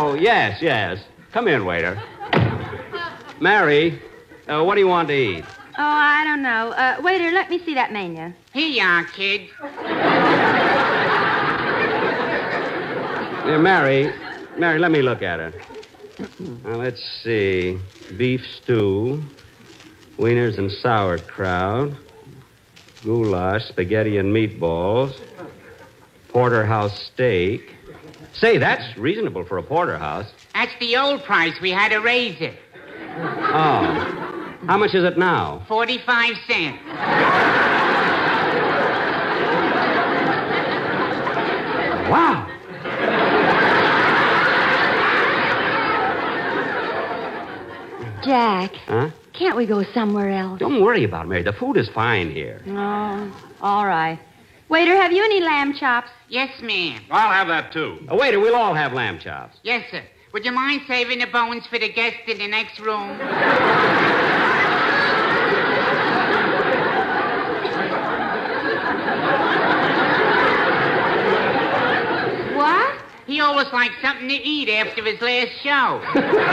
Oh, yes. Come in, waiter. Mary, what do you want to eat? Oh, I don't know. Waiter, let me see that menu. Here you are, kid. Mary, let me look at it. Now, let's see. Beef stew, wieners and sauerkraut, goulash, spaghetti and meatballs, porterhouse steak. Say, that's reasonable for a porterhouse. That's the old price. We had to raise it. Oh. How much is it now? 45 cents. Wow. Jack. Huh? Can't we go somewhere else? Don't worry about it, Mary. The food is fine here. Oh, all right. Waiter, have you any lamb chops? Yes, ma'am. I'll have that, too. Waiter, we'll all have lamb chops. Yes, sir. Would you mind saving the bones for the guests in the next room? What? He always likes something to eat after his last show.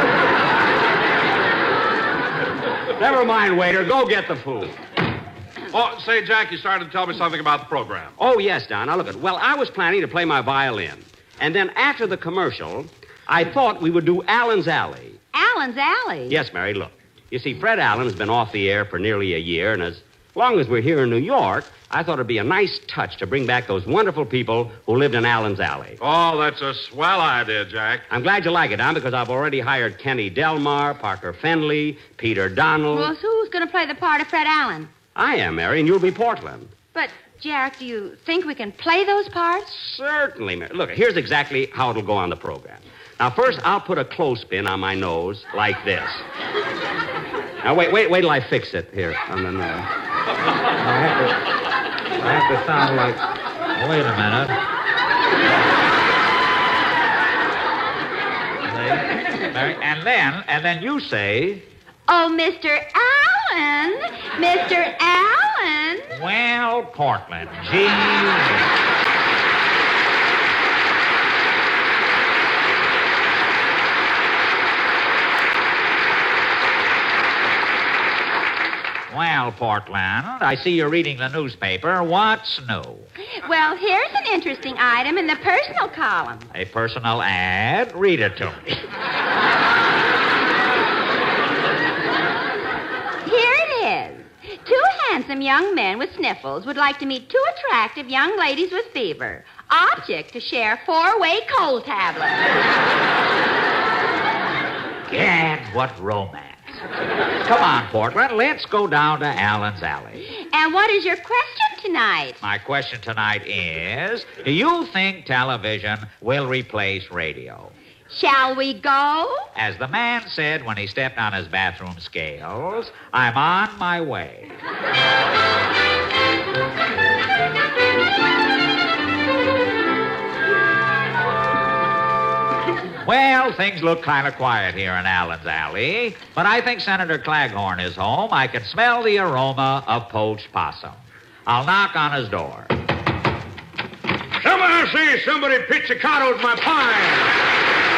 Never mind, waiter. Go get the food. Oh, say, Jack, you started to tell me something about the program. Oh, yes, Don. Now, look at. Well, I was planning to play my violin. And then after the commercial, I thought we would do Allen's Alley. Allen's Alley? Yes, Mary, look. You see, Fred Allen has been off the air for nearly a year, and as long as we're here in New York, I thought it'd be a nice touch to bring back those wonderful people who lived in Allen's Alley. Oh, that's a swell idea, Jack. I'm glad you like it, Don, because I've already hired Kenny Delmar, Parker Fenley, Peter Donald. Well, who's going to play the part of Fred Allen? I am, Mary, and you'll be Portland. But, Jack, do you think we can play those parts? Certainly, Mary. Look, here's exactly how it'll go on the program. Now, first, I'll put a clothespin on my nose like this. Now, wait till I fix it here on the nose. I have to sound like... Wait a minute. And then you say... Oh, Mr. Allen! Mr. Allen! Well, Portland, gee. Well, Portland, I see you're reading the newspaper. What's new? Well, here's an interesting item in the personal column. A personal ad? Read it to me. Here it is. 2 handsome young men with sniffles would like to meet 2 attractive young ladies with fever. Object to share 4-way cold tablets. Gad, what romance. Come on, Portland, let's go down to Allen's Alley. And what is your question tonight? My question tonight is, do you think television will replace radio? Shall we go? As the man said when he stepped on his bathroom scales, I'm on my way. Well, things look kind of quiet here in Allen's Alley, but I think Senator Claghorn is home. I can smell the aroma of poached possum. I'll knock on his door. Somebody see somebody pizzicatos my pie.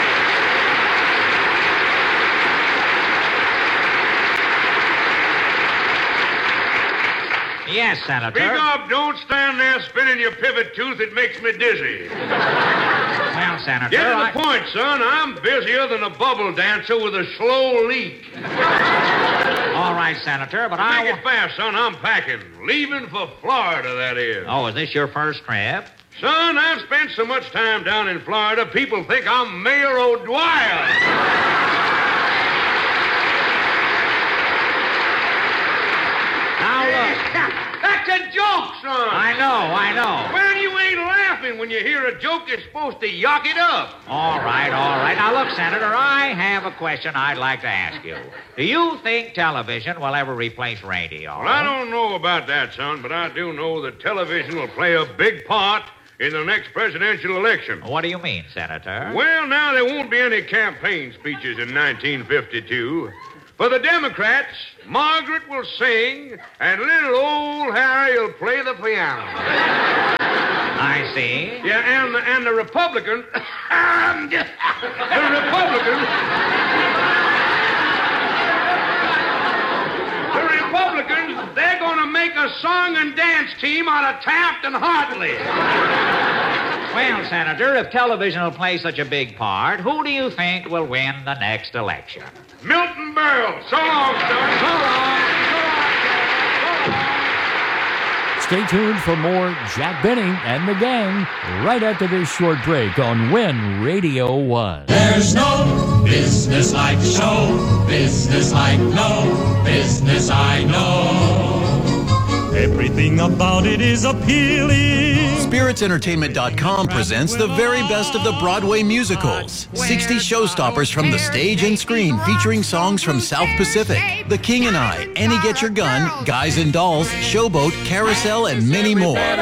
Yes, Senator. Speak up. Don't stand there spinning your pivot tooth. It makes me dizzy. Well, Senator, Get to the point, son. I'm busier than a bubble dancer with a slow leak. All right, Senator, but Make it fast, son. I'm packing. Leaving for Florida, that is. Oh, is this your first trip? Son, I've spent so much time down in Florida, people think I'm Mayor O'Dwyer. Now, look. That's a joke, son. I know. Well, you ain't laughing when you hear a joke. You're supposed to yuck it up. All right. Now, look, Senator, I have a question I'd like to ask you. Do you think television will ever replace radio? Well, I don't know about that, son, but I do know that television will play a big part in the next presidential election. What do you mean, Senator? Well, now, there won't be any campaign speeches in 1952. For the Democrats, Margaret will sing, and little old Harry will play the piano. I Steve. Yeah, and the Republicans. The Republicans, they're going to make a song and dance team out of Taft and Hartley. Well, Senator, if television will play such a big part, who do you think will win the next election? Milton Berle. So long, son. So long. Stay tuned for more Jack Benny and the gang right after this short break on Win Radio 1. There's no business like show business like no business I know. Everything about it is appealing. SpiritsEntertainment.com presents the very best of the Broadway musicals. 60 showstoppers from the stage and screen featuring songs from South Pacific, The King and I, Annie Get Your Gun, Guys and Dolls, Showboat, Carousel, and many more.